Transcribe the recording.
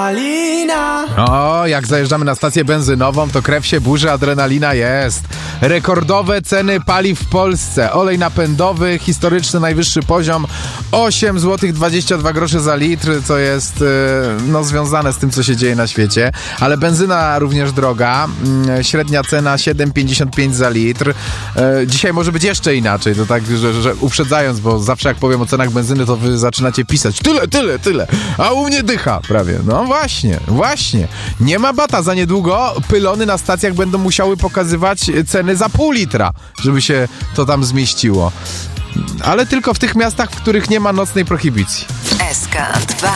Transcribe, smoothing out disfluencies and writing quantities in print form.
Adrenalina. O, jak zajeżdżamy na stację benzynową, to krew się burzy, adrenalina jest. Rekordowe ceny paliw w Polsce. Olej napędowy, historyczny najwyższy poziom, 8 zł 22 groszy za litr, co jest związane z tym, co się dzieje na świecie. Ale benzyna również droga. Średnia cena 7,55 za litr. Dzisiaj może być jeszcze inaczej, to tak, że uprzedzając, bo zawsze jak powiem o cenach benzyny, to wy zaczynacie pisać tyle, a u mnie dycha prawie. No właśnie. Nie ma bata, za niedługo pylony na stacjach będą musiały pokazywać ceny za pół litra, żeby się to tam zmieściło. Ale tylko w tych miastach, w których nie ma nocnej prohibicji. SK2